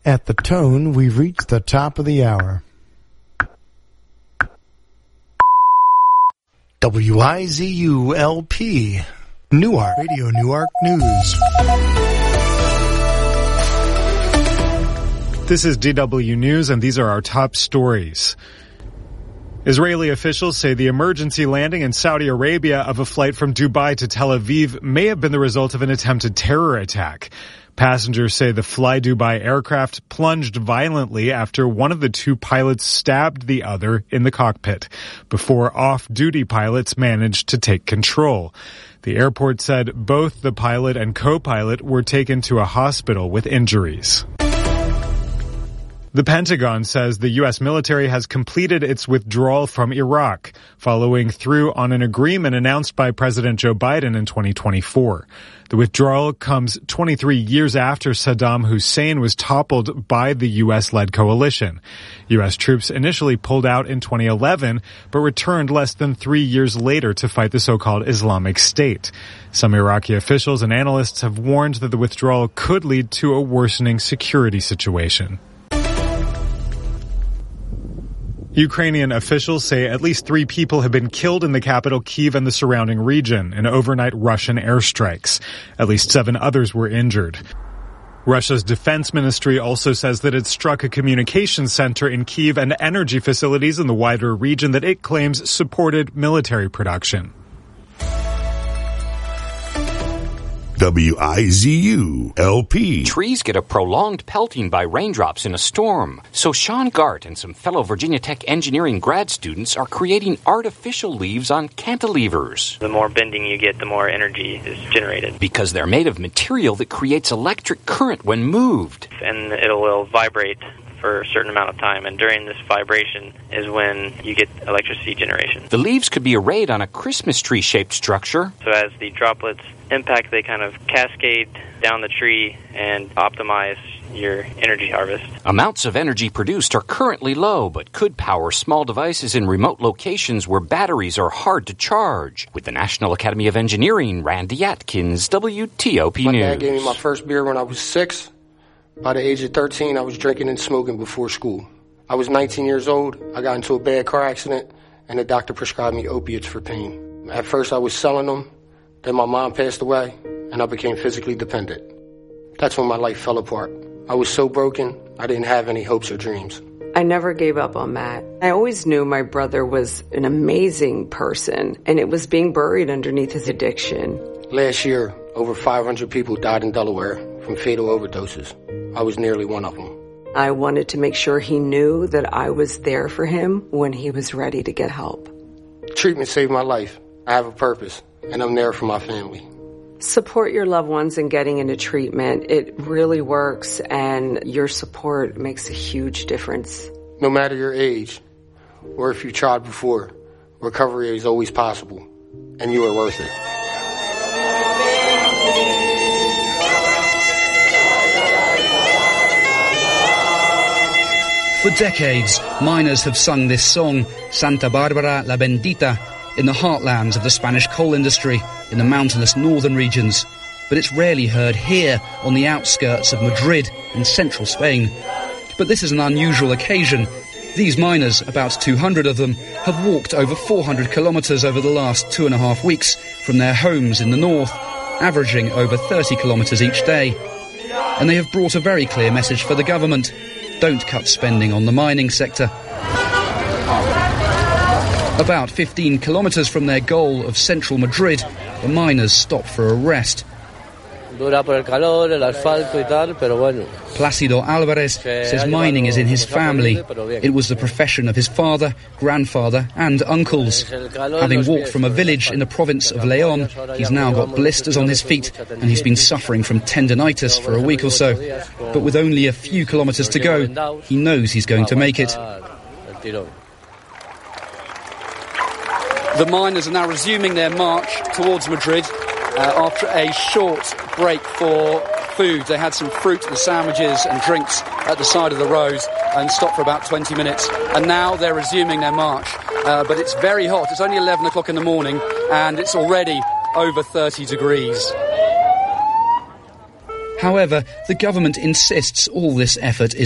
At the tone, we've reached the top of the hour. WIZU-LP, Newark, Radio Newark News. This is DW News, and these are our top stories. Israeli officials say the emergency landing in Saudi Arabia of a flight from Dubai to Tel Aviv may have been the result of an attempted terror attack. Passengers say the Fly Dubai aircraft plunged violently after one of the two pilots stabbed the other in the cockpit before off-duty pilots managed to take control. The airport said both the pilot and co-pilot were taken to a hospital with injuries. The Pentagon says the U.S. military has completed its withdrawal from Iraq, following through on an agreement announced by President Joe Biden in 2024. The withdrawal comes 23 years after Saddam Hussein was toppled by the U.S.-led coalition. U.S. troops initially pulled out in 2011, but returned less than 3 years later to fight the so-called Islamic State. Some Iraqi officials and analysts have warned that the withdrawal could lead to a worsening security situation. Ukrainian officials say at least 3 people have been killed in the capital Kyiv and the surrounding region in overnight Russian airstrikes. At least 7 others were injured. Russia's defense ministry also says that it struck a communications center in Kyiv and energy facilities in the wider region that it claims supported military production. WIZU-LP. Trees get a prolonged pelting by raindrops in a storm. So Sean Gart and some fellow Virginia Tech engineering grad students are creating artificial leaves on cantilevers. The more bending you get, the more energy is generated. Because they're made of material that creates electric current when moved. And it will vibrate for a certain amount of time, and during this vibration is when you get electricity generation. The leaves could be arrayed on a Christmas tree-shaped structure. So as the droplets impact, they kind of cascade down the tree and optimize your energy harvest. Amounts of energy produced are currently low, but could power small devices in remote locations where batteries are hard to charge. With the National Academy of Engineering, Randy Atkins, WTOP News. My dad gave me my first beer when I was 6. By the age of 13, I was drinking and smoking before school. I was 19 years old. I got into a bad car accident, and the doctor prescribed me opiates for pain. At first, I was selling them. Then my mom passed away, and I became physically dependent. That's when my life fell apart. I was so broken, I didn't have any hopes or dreams. I never gave up on Matt. I always knew my brother was an amazing person, and it was being buried underneath his addiction. Last year, over 500 people died in Delaware from fatal overdoses. I was nearly one of them. I wanted to make sure he knew that I was there for him when he was ready to get help. Treatment saved my life. I have a purpose, and I'm there for my family. Support your loved ones in getting into treatment. It really works, and your support makes a huge difference. No matter your age, or if you tried before, recovery is always possible, and you are worth it. For decades, miners have sung this song, Santa Barbara la Bendita, in the heartlands of the Spanish coal industry, in the mountainous northern regions. But it's rarely heard here, on the outskirts of Madrid, in central Spain. But this is an unusual occasion. These miners, about 200 of them, have walked over 400 kilometres over the last 2.5 weeks from their homes in the north, averaging over 30 kilometres each day. And they have brought a very clear message for the government. Don't cut spending on the mining sector. About 15 kilometres from their goal of central Madrid, the miners stop for a rest. Placido Alvarez says mining is in his family. It was the profession of his father, grandfather and uncles. Having walked from a village in the province of Leon, he's now got blisters on his feet and he's been suffering from tendinitis for a week or so. But with only a few kilometres to go, he knows he's going to make it. The miners are now resuming their march towards Madrid after a short break for food. They had some fruit and sandwiches and drinks at the side of the road and stopped for about 20 minutes. And now they're resuming their march. But it's very hot. It's only 11 o'clock in the morning and it's already over 30 degrees. However, the government insists all this effort is